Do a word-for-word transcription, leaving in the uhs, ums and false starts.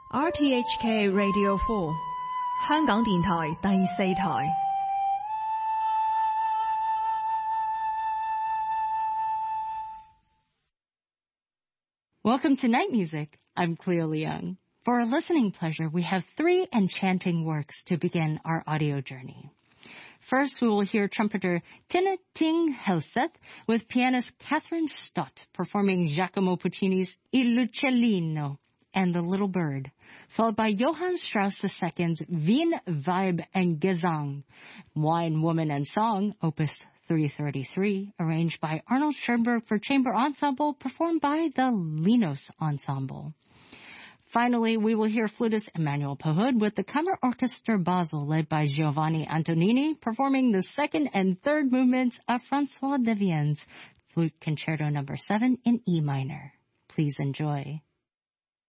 R T H K Radio four 香港電台第四台。 Welcome to Night Music. I'm Cleo Leung. For our listening pleasure, we have three enchanting works to begin our audio journey. First, we will hear trumpeter Tina Ting Helseth with pianist Catherine Stott performing Giacomo Puccini's Il Uccellino and The Little Bird, followed by Johann Strauss the Second's Wien, Weib and Gesang, Wine, Woman and Song, Opus three thirty-three, arranged by Arnold Schoenberg for chamber ensemble, performed by the Linos Ensemble. Finally, we will hear flutist Emmanuel Pahud with the Kammerorchester Basel, led by Giovanni Antonini, performing the second and third movements of François Devienne's Flute Concerto number seven in E minor. Please enjoy.